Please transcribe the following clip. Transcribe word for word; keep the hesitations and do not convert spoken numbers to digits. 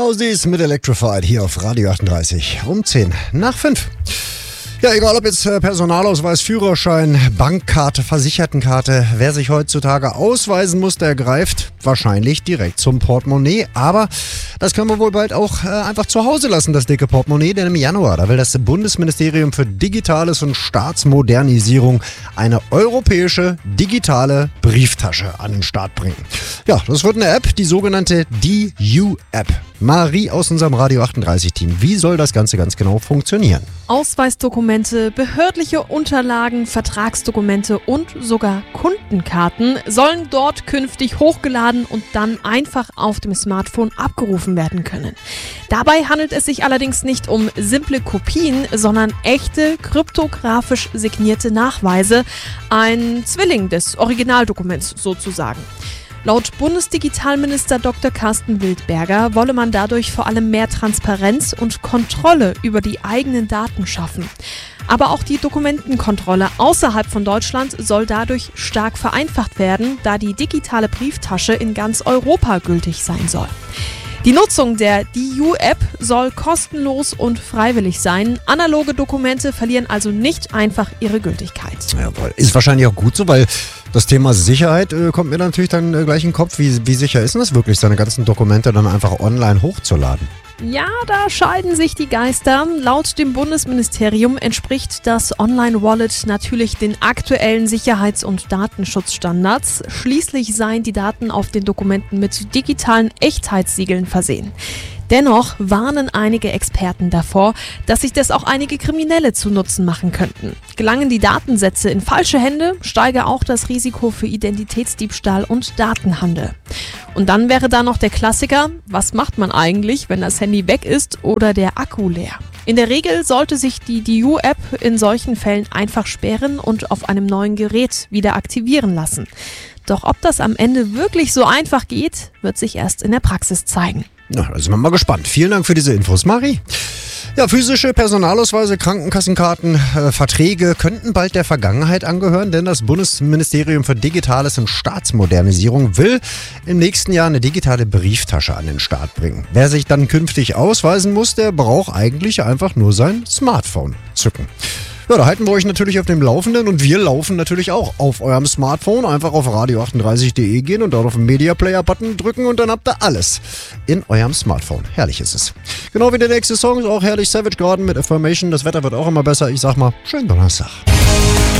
Aussies mit Electrified hier auf Radio achtunddreißig um zehn nach fünf. Ja, egal ob jetzt Personalausweis, Führerschein, Bankkarte, Versichertenkarte, wer sich heutzutage ausweisen muss, der greift wahrscheinlich direkt zum Portemonnaie. Aber das können wir wohl bald auch äh, einfach zu Hause lassen, das dicke Portemonnaie, denn im Januar, da will das Bundesministerium für Digitales und Staatsmodernisierung eine europäische digitale Brieftasche an den Start bringen. Ja, das wird eine App, die sogenannte D U-App. Marie aus unserem Radio achtunddreißig-Team, wie soll das Ganze ganz genau funktionieren? Ausweisdokumente, behördliche Unterlagen, Vertragsdokumente und sogar Kundenkarten sollen dort künftig hochgeladen und dann einfach auf dem Smartphone abgerufen werden können. Dabei handelt es sich allerdings nicht um simple Kopien, sondern echte, kryptografisch signierte Nachweise, ein Zwilling des Originaldokuments sozusagen. Laut Bundesdigitalminister Doktor Carsten Wildberger wolle man dadurch vor allem mehr Transparenz und Kontrolle über die eigenen Daten schaffen. Aber auch die Dokumentenkontrolle außerhalb von Deutschland soll dadurch stark vereinfacht werden, da die digitale Brieftasche in ganz Europa gültig sein soll. Die Nutzung der D U-App soll kostenlos und freiwillig sein. Analoge Dokumente verlieren also nicht einfach ihre Gültigkeit. Jawohl. Ist wahrscheinlich auch gut so, weil das Thema Sicherheit äh, kommt mir dann natürlich dann äh, gleich in den Kopf. Wie, wie sicher ist denn das wirklich, seine ganzen Dokumente dann einfach online hochzuladen? Ja, da scheiden sich die Geister. Laut dem Bundesministerium entspricht das Online-Wallet natürlich den aktuellen Sicherheits- und Datenschutzstandards. Schließlich seien die Daten auf den Dokumenten mit digitalen Echtheitssiegeln versehen. Dennoch warnen einige Experten davor, dass sich das auch einige Kriminelle zu Nutzen machen könnten. Gelangen die Datensätze in falsche Hände, steige auch das Risiko für Identitätsdiebstahl und Datenhandel. Und dann wäre da noch der Klassiker: Was macht man eigentlich, wenn das Handy weg ist oder der Akku leer? In der Regel sollte sich die D U-App in solchen Fällen einfach sperren und auf einem neuen Gerät wieder aktivieren lassen. Doch ob das am Ende wirklich so einfach geht, wird sich erst in der Praxis zeigen. Na, da sind wir mal gespannt. Vielen Dank für diese Infos, Marie. Ja, physische Personalausweise, Krankenkassenkarten, äh, Verträge könnten bald der Vergangenheit angehören, denn das Bundesministerium für Digitales und Staatsmodernisierung will im nächsten Jahr eine digitale Brieftasche an den Start bringen. Wer sich dann künftig ausweisen muss, der braucht eigentlich einfach nur sein Smartphone zücken. Ja, da halten wir euch natürlich auf dem Laufenden und wir laufen natürlich auch auf eurem Smartphone. Einfach auf radio achtunddreißig punkt de gehen und dort auf den Media Player Button drücken und dann habt ihr alles in eurem Smartphone. Herrlich ist es. Genau wie der nächste Song ist auch herrlich. Savage Garden mit Affirmation. Das Wetter wird auch immer besser. Ich sag mal, schönen Donnerstag.